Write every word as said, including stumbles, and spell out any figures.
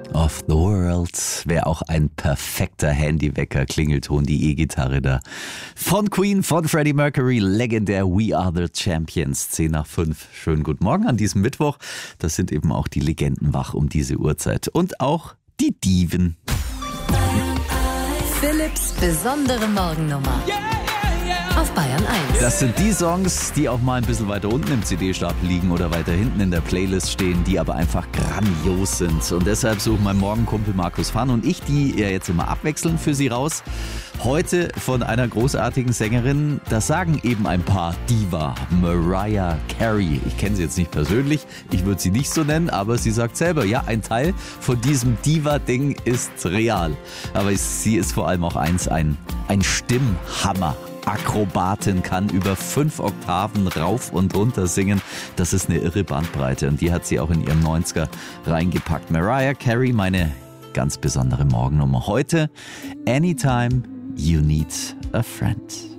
of the World wäre auch ein perfekter Handywecker, Klingelton, die E-Gitarre da. Von Queen, von Freddie Mercury, legendär We Are the Champions, zehn nach fünf. Schönen guten Morgen an diesem Mittwoch. Das sind eben auch die Legenden wach um diese Uhrzeit. Und auch die Diven. Philipps besondere Morgennummer. Auf Bayern eins. Das sind die Songs, die auch mal ein bisschen weiter unten im C D-Stapel liegen oder weiter hinten in der Playlist stehen, die aber einfach grandios sind. Und deshalb suchen mein Morgenkumpel Markus Pfann und ich die ja jetzt immer abwechselnd für Sie raus. Heute von einer großartigen Sängerin, das sagen eben ein paar, Diva, Mariah Carey. Ich kenne sie jetzt nicht persönlich, ich würde sie nicht so nennen, aber sie sagt selber, ja, ein Teil von diesem Diva-Ding ist real. Aber sie ist vor allem auch eins, ein, ein Stimmhammer. Akrobatin, kann über fünf Oktaven rauf und runter singen. Das ist eine irre Bandbreite und die hat sie auch in ihrem neunziger reingepackt. Mariah Carey, meine ganz besondere Morgennummer heute. Anytime you need a friend.